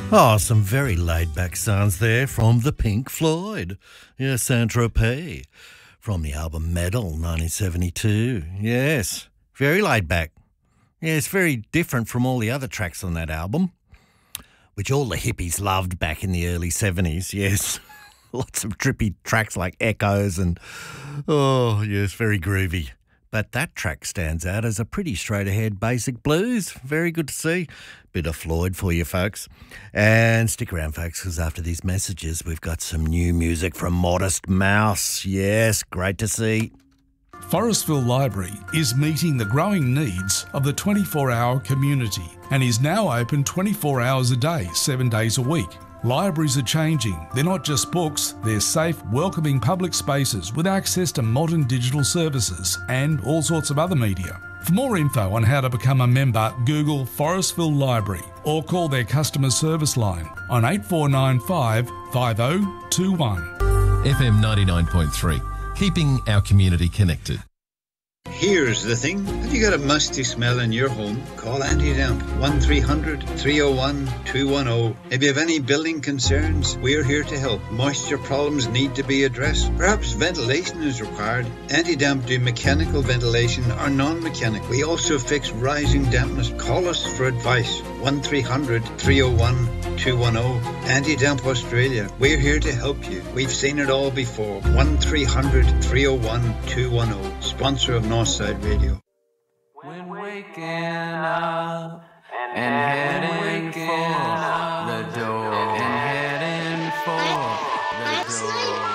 Oh, some very laid-back sounds there from the Pink Floyd. Yes, Saint-Tropez. From the album Medal, 1972. Yes, very laid-back. Yes, very different from all the other tracks on that album, which all the hippies loved back in the early 70s, yes. Lots of trippy tracks like Echoes and, oh, yes, very groovy. But that track stands out as a pretty straight-ahead basic blues. Very good to see. Bit of Floyd for you folks. And stick around, folks, because after these messages, we've got some new music from Modest Mouse. Yes, great to see. Forestville Library is meeting the growing needs of the 24-hour community and is now open 24 hours a day, 7 days a week. Libraries are changing. They're not just books, they're safe, welcoming public spaces with access to modern digital services and all sorts of other media. For more info on how to become a member, Google Forestville Library or call their customer service line on 8495 5021. FM 99.3, keeping our community connected. Here's the thing. Have you got a musty smell in your home? Call Anti-Damp 1300 301 210. If you have any building concerns, we're here to help. Moisture problems need to be addressed. Perhaps ventilation is required. Anti-Damp do mechanical ventilation or non-mechanical. We also fix rising dampness. Call us for advice. 1300 301 210. Anti-Damp Australia. We're here to help you. We've seen it all before. 1300 301 210. Sponsor of Northside Radio. When waking up and heading for the door, and heading for the door.